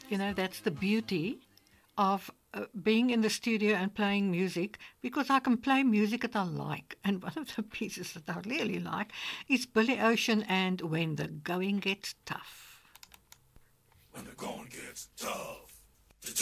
That's the beauty of being in the studio and playing music, because I can play music that I like. And one of the pieces that I really like is Billy Ocean and When the Going Gets Tough. When the going gets tough.